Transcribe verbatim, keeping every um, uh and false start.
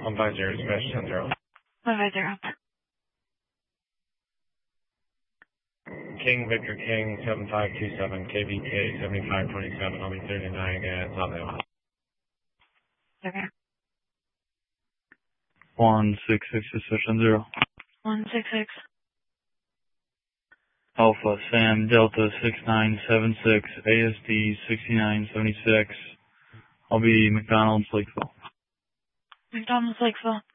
one five zero, dispatch ten zero. one five zero. King Victor King seven five two seven, K V K seventy-five twenty-seven, I'll be thirty-nine at Hotmail. Okay. one six six, dispatch ten zero. one six six. Alpha Sam Delta six nine seven six, A S D sixty-nine seventy-six. I'll be McDonald's, Lakeville. McDonald's, Lakeville.